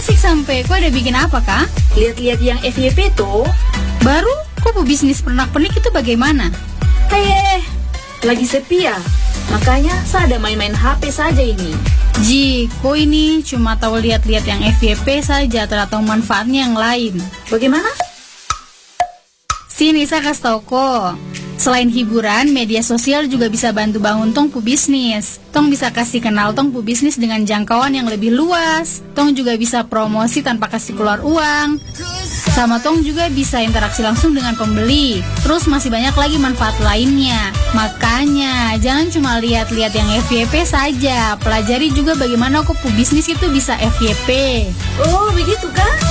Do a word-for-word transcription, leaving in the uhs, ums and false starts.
asik sampai. Kau ada bikin apa, Kak? Lihat-lihat yang F Y P tuh. Baru? Kok bisnis pernak-pernik itu bagaimana? Hei, lagi sepi ya? Makanya saya ada main-main H P saja ini. Ji, kok ini cuma tahu lihat-lihat yang F Y P saja, tidak tahu manfaatnya yang lain. Bagaimana? Sini saya kasih tau kok. Selain hiburan, media sosial juga bisa bantu bangun tong pu bisnis. Tong bisa kasih kenal tong pu bisnis dengan jangkauan yang lebih luas. Tong juga bisa promosi tanpa kasih keluar uang. Sama tong juga bisa interaksi langsung dengan pembeli. Terus masih banyak lagi manfaat lainnya. Makanya jangan cuma lihat-lihat yang F Y P saja. Pelajari juga bagaimana kok pu bisnis itu bisa F Y P. Oh, begitu kan?